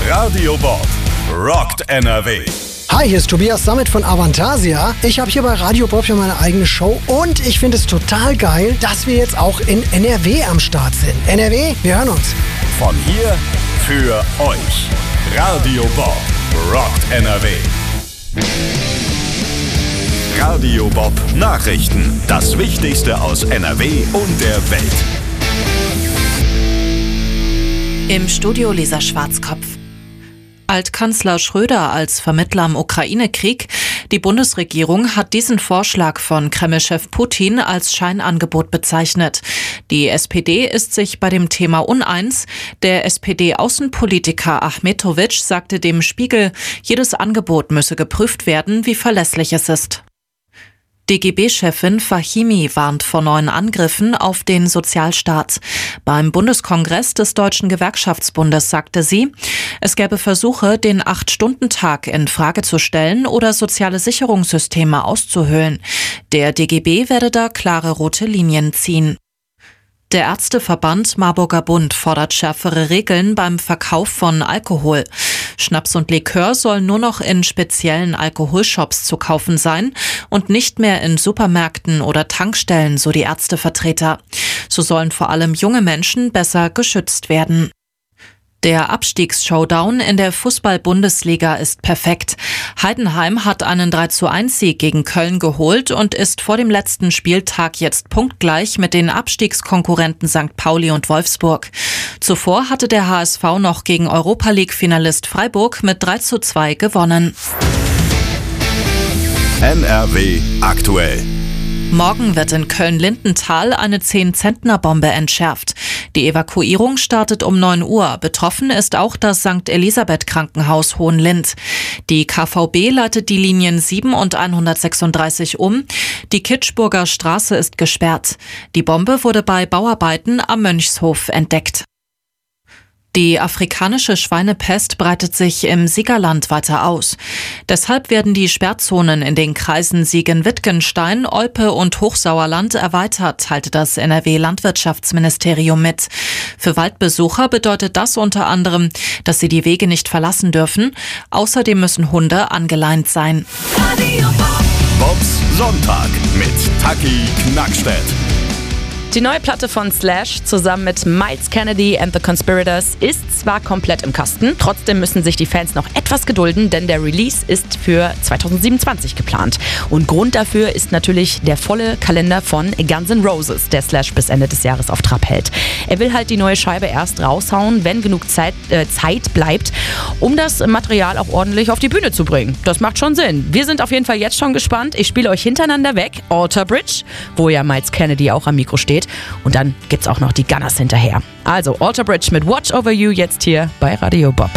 Radio Bob rockt NRW. Hi, hier ist Tobias Sammet von Avantasia. Ich habe hier bei Radio Bob ja meine eigene Show und ich finde es total geil, dass wir jetzt auch in NRW am Start sind. NRW, wir hören uns. Von hier für euch. Radio Bob rockt NRW. Radio Bob Nachrichten. Das Wichtigste aus NRW und der Welt. Im Studio Lisa Schwarzkopf. Altkanzler Schröder als Vermittler im Ukraine-Krieg. Die Bundesregierung hat diesen Vorschlag von Kreml-Chef Putin als Scheinangebot bezeichnet. Die SPD ist sich bei dem Thema uneins. Der SPD-Außenpolitiker Achmetowitsch sagte dem Spiegel, jedes Angebot müsse geprüft werden, wie verlässlich es ist. DGB-Chefin Fahimi warnt vor neuen Angriffen auf den Sozialstaat. Beim Bundeskongress des Deutschen Gewerkschaftsbundes sagte sie, es gäbe Versuche, den 8-Stunden-Tag in Frage zu stellen oder soziale Sicherungssysteme auszuhöhlen. Der DGB werde da klare rote Linien ziehen. Der Ärzteverband Marburger Bund fordert schärfere Regeln beim Verkauf von Alkohol. Schnaps und Likör sollen nur noch in speziellen Alkoholshops zu kaufen sein und nicht mehr in Supermärkten oder Tankstellen, so die Ärztevertreter. So sollen vor allem junge Menschen besser geschützt werden. Der Abstiegsshowdown in der Fußball-Bundesliga ist perfekt. Heidenheim hat einen 3:1-Sieg gegen Köln geholt und ist vor dem letzten Spieltag jetzt punktgleich mit den Abstiegskonkurrenten St. Pauli und Wolfsburg. Zuvor hatte der HSV noch gegen Europa-League-Finalist Freiburg mit 3:2 gewonnen. NRW aktuell. Morgen wird in Köln-Lindenthal eine 10-Zentner-Bombe entschärft. Die Evakuierung startet um 9 Uhr. Betroffen ist auch das St. Elisabeth-Krankenhaus Hohenlind. Die KVB leitet die Linien 7 und 136 um. Die Kitschburger Straße ist gesperrt. Die Bombe wurde bei Bauarbeiten am Mönchshof entdeckt. Die afrikanische Schweinepest breitet sich im Siegerland weiter aus. Deshalb werden die Sperrzonen in den Kreisen Siegen-Wittgenstein, Olpe und Hochsauerland erweitert, teilte das NRW-Landwirtschaftsministerium mit. Für Waldbesucher bedeutet das unter anderem, dass sie die Wege nicht verlassen dürfen. Außerdem müssen Hunde angeleint sein. Bobs Sonntag mit Taki Knackstedt. Die neue Platte von Slash zusammen mit Myles Kennedy and the Conspirators ist zwar komplett im Kasten, trotzdem müssen sich die Fans noch etwas gedulden, denn der Release ist für 2027 geplant. Und Grund dafür ist natürlich der volle Kalender von Guns N' Roses, der Slash bis Ende des Jahres auf Trab hält. Er will halt die neue Scheibe erst raushauen, wenn genug Zeit bleibt, um das Material auch ordentlich auf die Bühne zu bringen. Das macht schon Sinn. Wir sind auf jeden Fall jetzt schon gespannt. Ich spiele euch hintereinander weg Alter Bridge, wo ja Myles Kennedy auch am Mikro steht. Und dann gibt's auch noch die Gunners hinterher. Also Alter Bridge mit Watch Over You jetzt hier bei Radio Bob.